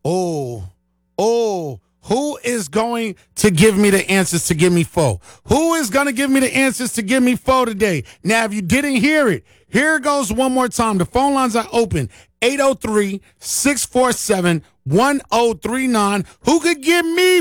Oh, who is going to give me the answers to give me four? Who is going to give me the answers to give me four today? Now, if you didn't hear it, here it goes one more time. The phone lines are open. 803-647-1039. Who could give me